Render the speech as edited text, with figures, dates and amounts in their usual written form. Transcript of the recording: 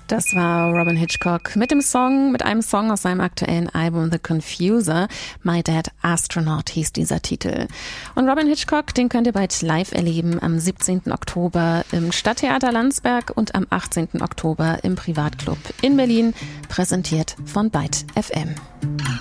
Das war Robin Hitchcock mit einem Song aus seinem aktuellen Album The Confuser. My Dead Astronaut hieß dieser Titel. Und Robin Hitchcock, den könnt ihr bald live erleben am 17. Oktober im Stadttheater Landsberg und am 18. Oktober im Privatclub in Berlin, präsentiert von Byte FM.